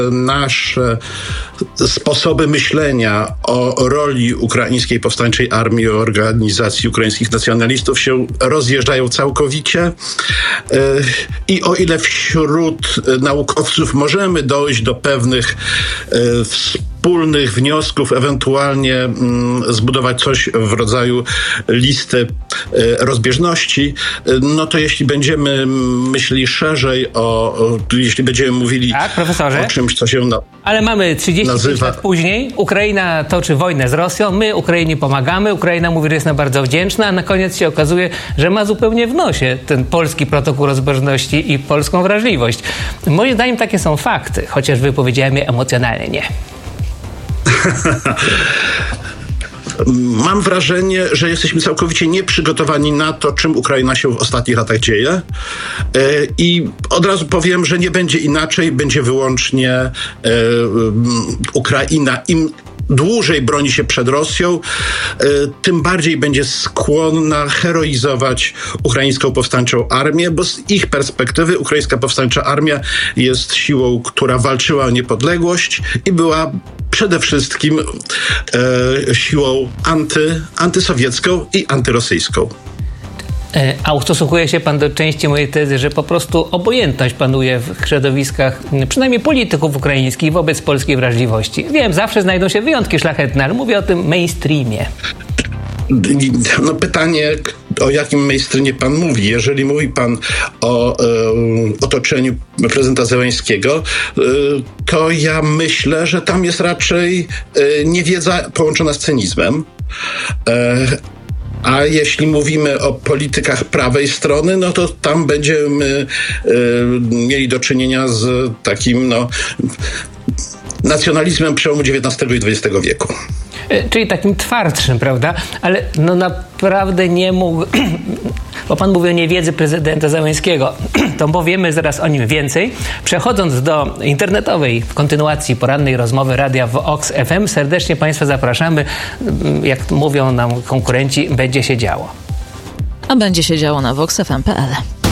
Nasze sposoby myślenia o roli ukraińskiej powstańczej armii, o organizacji ukraińskich nacjonalistów się rozjeżdżają całkowicie. I o ile wśród naukowców możemy dojść do pewnych wspólnych wniosków, ewentualnie zbudować coś w rodzaju listy rozbieżności, no to jeśli będziemy myśleli szerzej jeśli będziemy mówili tak, profesorze? O czymś, co się ale mamy 35 lat później, Ukraina toczy wojnę z Rosją, my Ukrainie pomagamy, Ukraina mówi, że jest nam bardzo wdzięczna, a na koniec się okazuje, że ma zupełnie w nosie ten polski protokół rozbieżności i polską wrażliwość. Moim zdaniem takie są fakty, chociaż wypowiedziałem je emocjonalnie. Mam wrażenie, że jesteśmy całkowicie nieprzygotowani na to, czym Ukraina się w ostatnich latach dzieje. I od razu powiem, że nie będzie inaczej, będzie wyłącznie Ukraina. Im dłużej broni się przed Rosją, tym bardziej będzie skłonna heroizować ukraińską powstańczą armię, bo z ich perspektywy ukraińska powstańcza armia jest siłą, która walczyła o niepodległość i była przede wszystkim siłą antysowiecką i antyrosyjską. A ustosunkuje się pan do części mojej tezy, że po prostu obojętność panuje w środowiskach, przynajmniej polityków ukraińskich, wobec polskiej wrażliwości. Wiem, zawsze znajdą się wyjątki szlachetne, ale mówię o tym mainstreamie. No pytanie, o jakim mainstreamie pan mówi. Jeżeli mówi pan o otoczeniu prezydenta Zełenskiego, to ja myślę, że tam jest raczej niewiedza połączona z cynizmem. A jeśli mówimy o politykach prawej strony, no to tam będziemy mieli do czynienia z takim nacjonalizmem przełomu XIX i XX wieku. Czyli takim twardszym, prawda? Ale naprawdę nie mógł... Bo pan mówi o niewiedzy prezydenta Zełenskiego. To powiemy zaraz o nim więcej. Przechodząc do internetowej kontynuacji porannej rozmowy radia Vox FM, serdecznie państwa zapraszamy. Jak mówią nam konkurenci, będzie się działo. A będzie się działo na voxfm.pl.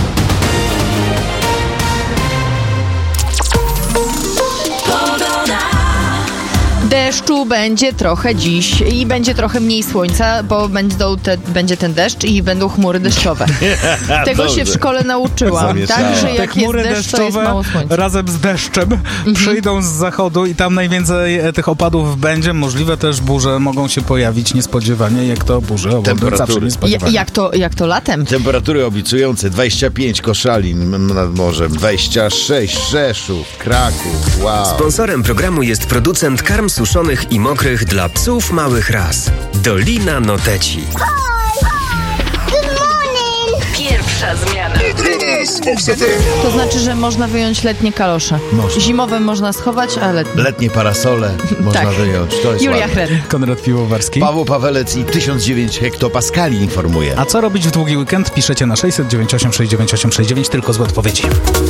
Deszczu będzie trochę dziś i będzie trochę mniej słońca, bo będzie ten deszcz i będą chmury deszczowe. Tego się w szkole nauczyłam, tak? Że jak te chmury jest deszcz, to jest mało słońca. Razem z deszczem przyjdą z zachodu i tam najwięcej tych opadów będzie. Możliwe też burze mogą się pojawić niespodziewanie, jak to burze zawsze niespodziewanie. Jak to latem. Temperatury obiecujące 25 Koszalin nad morzem, 26 Rzeszów, Kraków, wow. Sponsorem programu jest producent karm suszonych i mokrych dla psów małych ras. Dolina Noteci. Pierwsza zmiana. To znaczy, że można wyjąć letnie kalosze. Można. Zimowe można schować, a letnie parasole można wyjąć. To jest Julia ładne. Hren. Konrad Piwowarski. Paweł Pawelec i 1009 hektopaskali informuje. A co robić w długi weekend? Piszecie na 698 698 69, tylko złe odpowiedzi.